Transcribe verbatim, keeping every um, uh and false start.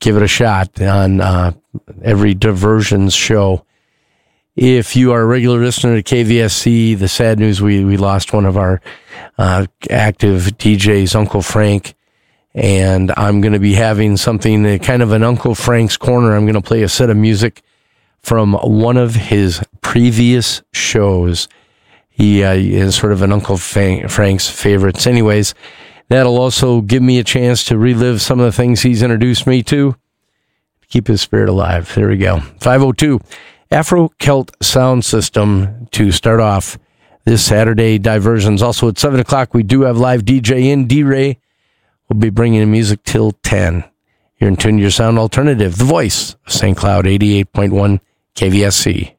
give it a shot on uh, every Diversions show. If you are a regular listener to K V S C, the sad news, we, we lost one of our uh, active D Js, Uncle Frank, and I'm going to be having something, uh, kind of an Uncle Frank's Corner. I'm going to play a set of music from one of his previous shows. He uh, is sort of an Uncle Frank's favorites. Anyways, that'll also give me a chance to relive some of the things he's introduced me to. Keep his spirit alive. There we go. five oh two Afro-Celt Sound System to start off this Saturday Diversions. Also at seven o'clock, we do have live D J in D-Ray. We'll be bringing in music till ten. You're in tune to your sound alternative, the voice of Saint Cloud, eighty-eight point one K V S C.